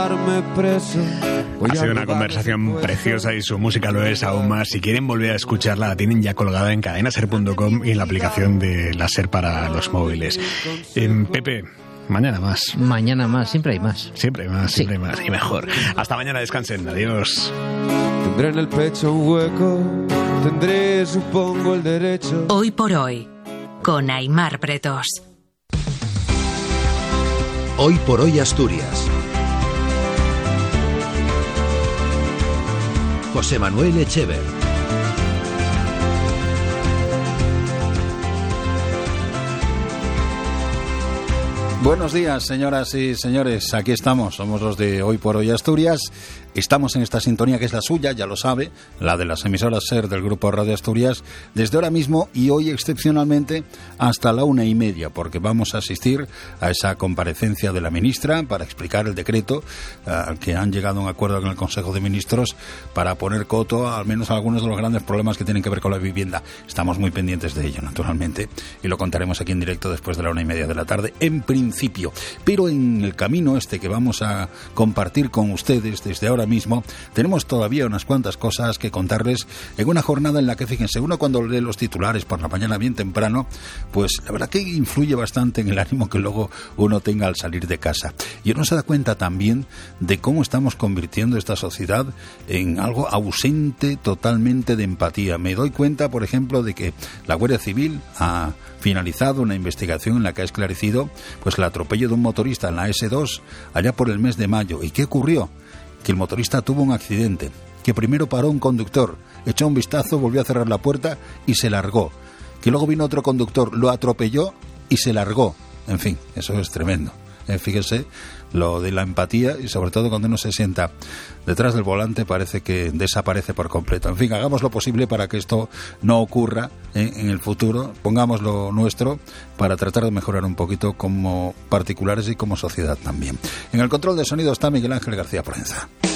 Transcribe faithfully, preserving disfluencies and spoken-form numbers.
Ha sido una conversación preciosa y su música lo es aún más. Si quieren volver a escucharla, la tienen ya colgada en cadena ser punto com y en la aplicación de la SER para los móviles. Eh, Pepe, mañana más. Mañana más, siempre hay más. Siempre hay más, Sí. siempre hay más y mejor. Hasta mañana, descansen. Adiós. Tendré en el pecho un hueco, tendré, supongo, el derecho. Hoy por hoy, con Aimar Pretos. Hoy por hoy Asturias. José Manuel Echever. Buenos días, señoras y señores. Aquí estamos, somos los de Hoy por Hoy Asturias. Estamos en esta sintonía que es la suya, ya lo sabe, la de las emisoras SER del Grupo Radio Asturias, desde ahora mismo y hoy excepcionalmente hasta la una y media, porque vamos a asistir a esa comparecencia de la ministra para explicar el decreto al uh, que han llegado a un acuerdo con el Consejo de Ministros para poner coto a, al menos a algunos de los grandes problemas que tienen que ver con la vivienda. Estamos muy pendientes de ello, naturalmente, y lo contaremos aquí en directo después de la una y media de la tarde, en principio. Pero en el camino este que vamos a compartir con ustedes desde ahora mismo, tenemos todavía unas cuantas cosas que contarles en una jornada en la que, fíjense, uno cuando lee los titulares por la mañana bien temprano, pues la verdad que influye bastante en el ánimo que luego uno tenga al salir de casa. Y uno se da cuenta también de cómo estamos convirtiendo esta sociedad en algo ausente totalmente de empatía. Me doy cuenta, por ejemplo, de que la Guardia Civil ha finalizado una investigación en la que ha esclarecido pues el atropello de un motorista en la ese dos allá por el mes de mayo. ¿Y qué ocurrió? Que el motorista tuvo un accidente, que primero paró un conductor, echó un vistazo, volvió a cerrar la puerta y se largó, que luego vino otro conductor, lo atropelló y se largó. En fin, eso es tremendo. Eh, fíjese lo de la empatía y sobre todo cuando uno se sienta detrás del volante parece que desaparece por completo. En fin, hagamos lo posible para que esto no ocurra eh, en el futuro, pongamos lo nuestro para tratar de mejorar un poquito como particulares y como sociedad también. En el control de sonido está Miguel Ángel García Proenza.